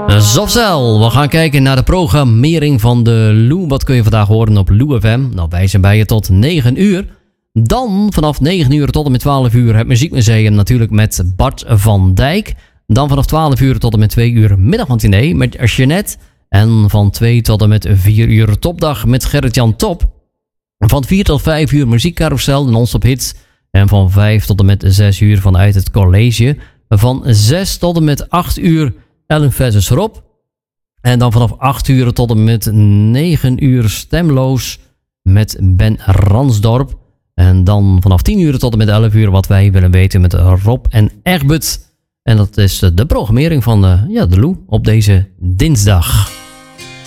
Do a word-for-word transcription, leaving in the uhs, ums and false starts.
Zofzel, we gaan kijken naar de programmering van de Lou. Wat kun je vandaag horen op Lou F M? Nou, wij zijn bij je tot negen uur. Dan vanaf negen uur tot en met twaalf uur het Muziekmuseum natuurlijk met Bart van Dijk. Dan vanaf twaalf uur tot en met twee uur middagmatinee met Jeanette. En van twee tot en met vier uur topdag met Gerrit-Jan Top. Van vier tot vijf uur muziekcarousel, de non-stop hits. En van vijf tot en met zes uur vanuit het college. Van zes tot en met acht uur Ellen versus Rob. En dan vanaf acht uur tot en met negen uur Stemloos met Ben Ransdorp. En dan vanaf tien uur tot en met elf uur wat wij willen weten met Rob en Egbert. En dat is de programmering van uh, ja, de Lou op deze dinsdag.